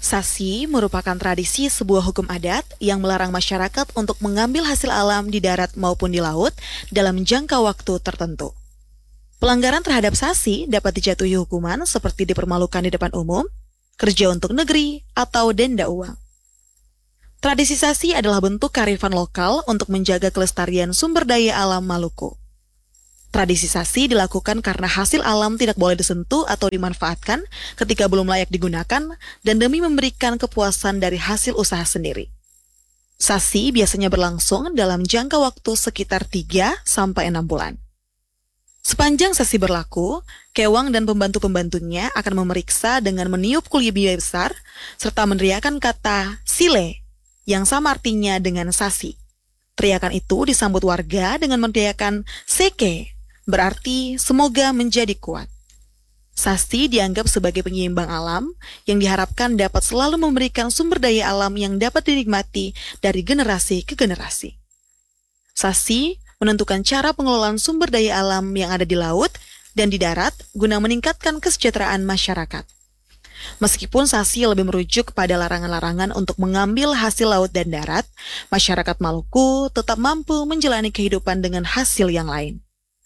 Sasi merupakan tradisi sebuah hukum adat yang melarang masyarakat untuk mengambil hasil alam di darat maupun di laut dalam jangka waktu tertentu. Pelanggaran terhadap sasi dapat dijatuhi hukuman seperti dipermalukan di depan umum, kerja untuk negeri, atau denda uang. Tradisi sasi adalah bentuk kearifan lokal untuk menjaga kelestarian sumber daya alam Maluku. Tradisi sasi dilakukan karena hasil alam tidak boleh disentuh atau dimanfaatkan ketika belum layak digunakan dan demi memberikan kepuasan dari hasil usaha sendiri. Sasi biasanya berlangsung dalam jangka waktu sekitar 3-6 bulan. Sepanjang sasi berlaku, Kewang dan pembantu-pembantunya akan memeriksa dengan meniup kulibi besar serta meneriakan kata sile yang sama artinya dengan sasi. Teriakan itu disambut warga dengan meneriakan seke, berarti semoga menjadi kuat. Sasi dianggap sebagai penyeimbang alam yang diharapkan dapat selalu memberikan sumber daya alam yang dapat dinikmati dari generasi ke generasi. Sasi menentukan cara pengelolaan sumber daya alam yang ada di laut dan di darat guna meningkatkan kesejahteraan masyarakat. Meskipun sasi lebih merujuk kepada larangan-larangan untuk mengambil hasil laut dan darat, masyarakat Maluku tetap mampu menjalani kehidupan dengan hasil yang lain.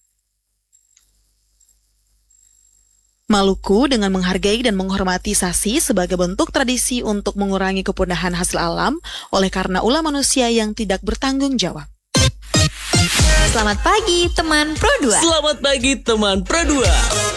Maluku dengan menghargai dan menghormati sasi sebagai bentuk tradisi untuk mengurangi kepunahan hasil alam oleh karena ulah manusia yang tidak bertanggung jawab. Selamat pagi teman Pro 2. Selamat pagi teman Pro 2.